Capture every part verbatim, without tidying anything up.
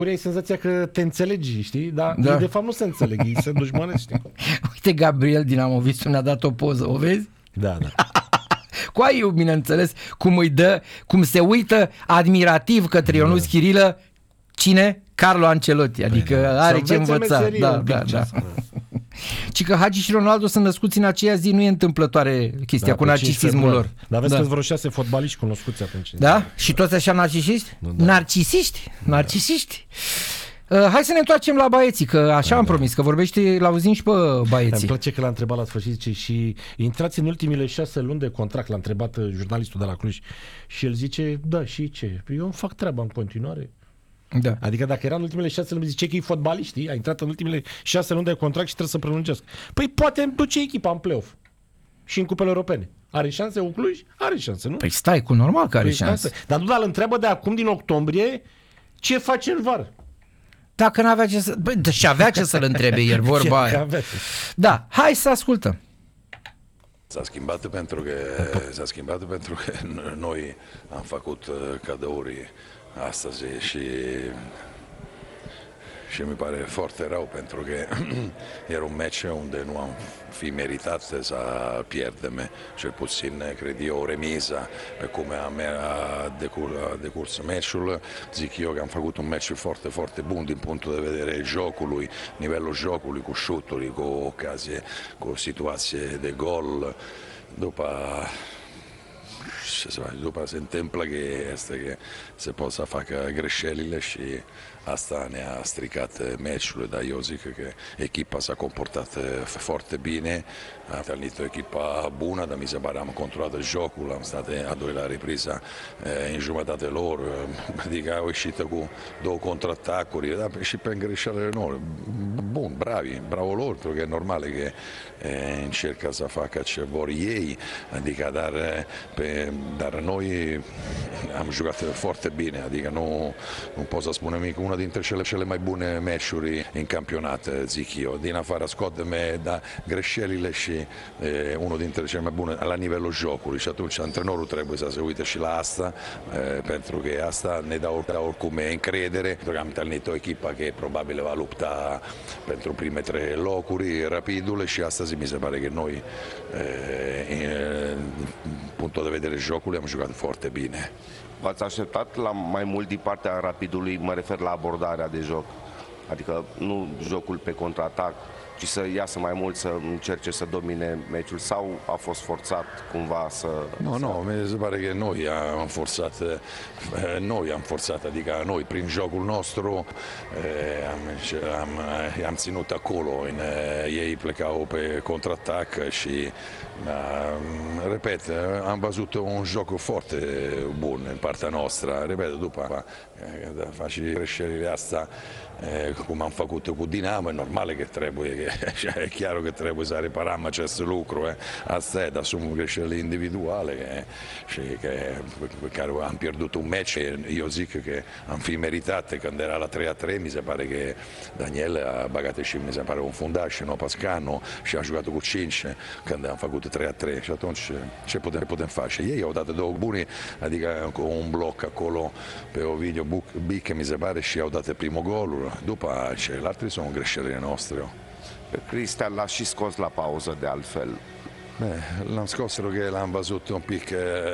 ai senzația că te înțelegi, știi? Dar Da. ei, de fapt nu se înțeleg, ei se dușmanesc, știi? Uite, Gabriel Dinamovistul ne-a dat o poză, o vezi? Da, da. Cu aiu, bineînțeles, cum îi dă, cum se uită admirativ către Ionuț Chirilă. Cine? Carlo Ancelotti, adică Păi, are să ce învețe învăța. meserie Da, un pic, da, ce da. să- Ci că Hagi și Ronaldo sunt născuți în aceea zi, nu e întâmplătoare chestia Da, cu pe narcisismul cinci lor. februarie. Dar vezi Da. că vreo șase fotbaliști cunoscuți atunci. Da? Și toți așa narcisiști? Da. Narcisiști? Narcisiști? Uh, hai să ne întoarcem la Baieții, că așa am promis, că vorbește, l-auzim și pe Îmi Baieții. place că l-a întrebat la sfârșit, zice, și intrați în ultimile șase luni de contract, l-a întrebat uh, jurnalistul de la Cluj și el zice, da, și ce? Eu îmi fac treaba în continuare. Da. Adică dacă era în ultimele șase luni, zice că e fotbalist, știi? A intrat în ultimele șase luni de contract și trebuie să prelungesc. Păi poate duce echipa în play-off și în cupele europene. Are șanse un Cluj? Are șanse, nu? Păi stai, cu normal că are Păi, șanse. asta. Dar nu, dar îl întreabă de acum din octombrie ce face în var. Dacă n-avea ce să... Băi, și avea ce să-l întrebe ieri, vorba Ce aia. avea? Da, hai să ascultăm. S-a schimbat pentru că s-a schimbat pentru că noi am făcut uh, cadouri astăzi și și mi pare foarte rău pentru că era un match unde nu am fi meritat să pierdem, cel puțin cred eu o remiză pe cum a, a, decur, a decurs meciul. Zic eu că am făcut un match foarte, foarte bun din punctul de vedere jocului, nivelul jocului, cu șuturi, cu ocazie, cu o situație de gol. După ce se face, după se întâmplă că este că se pot să facă greșelile și asta ne-a stricat meciul, dar eu zic că echipa s-a comportat foarte bine, a întâlnit o echipă bună, dar mi se pare am controlat jocul, am stat a doilea repriză în jumătate lor, adică au ieșit cu două contraatacuri, dar și pe greșelile lor. Bun, bravi, bravo lor, pentru că e normal că încercă să facă ce vor ei, adică dar, pe, dar noi am jucat foarte bine, adică nu, nu pot să spun nimic, una dintre cele, cele mai bune meciuri în campionat, zic eu, din afară scoate-me da, greșelile și e, unul dintre cele mai bune la nivelul jocului și atunci antrenorul trebuie să se uite și la asta, e, pentru că asta ne dă oricum încredere, pentru că am întâlnit o echipă care probabil va lupta pentru prime trei locuri, Rapidul, și astăzi mi se pare că noi din punctul de vedere jocului am jucat foarte bine. V-ați așteptat la mai mult din partea Rapidului, mă refer la abordarea de joc, adică nu jocul pe contraatac, ci să iasă mai mult, să încerce să domine meciul, sau a fost forțat cumva să... Nu, nu, mi se pare că noi am forțat, noi am forțat, adică noi prin jocul nostru am, am, am ținut acolo, în, ei plecau pe contraatac și, repet, am văzut un joc foarte bun în partea noastră, repet, după faci greșelile astea, cum am făcut cu Dinamo, e normal că trebuie, e chiar că trebuie să reparăm acest lucru, asta e, dar sunt greșeli individuale și pe care am pierdut un match, eu zic că am fi meritate, când era la trei a trei, mi se pare că Daniel a băgat și mi se pare un fundaș, no Pascano, și a jucat cu cinci când am făcut trei a trei și atunci ce putem, putem face? Ei au dat două bune, adică cu un bloc acolo pe Ovidiu Bic, mi se pare, și au dat primul gol. După celelalte sunt greșelile noastre. Pe Cristian l-a și scos la pauză de altfel. L-am scos pentru că l-am văzut un pic,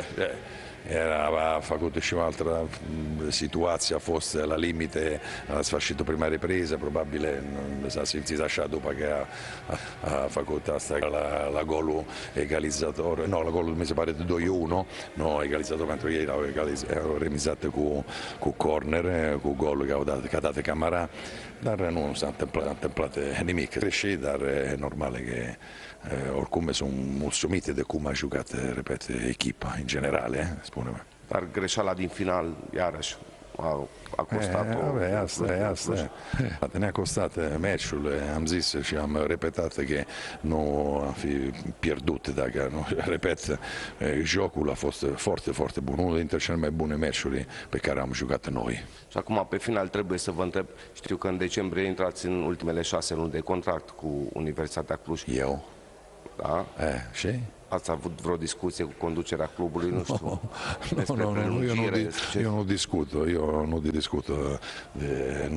era, a făcut și o altă situație, a fost la limite la sfârșitul prima repriză, probabil s-a simțit așa după că a, a, a făcut asta la, la golul egalizator, no, la golul mi se pare de doi unu, no, egalizator pentru ei au, au remizat cu, cu corner, cu golul că au dat, că a dat Camara, dar nu s-a întâmplat, întâmplat nimic greșit, dar e normal că oricum sunt mulțumite de cum a jucat, repet, echipa în general, spune-mă. Dar greșeala din final, iarăși, a, a costat-o. E, asta e, asta e. Ne-a costat meciul, am zis și am repetat că nu am fi pierdut, dacă nu, repet, jocul a fost foarte, foarte bun, unul dintre cele mai bune meciuri pe care am jucat noi. Și acum, pe final, trebuie să vă întreb, știu că în decembrie intrați în ultimele șase luni de contract cu Universitatea Cluj. Eu? Da? E, și? Ați avut vreo discuție cu conducerea clubului, nu știu, no, despre no, no, eu, nu, prelungire? eu nu discut, eu nu discut de,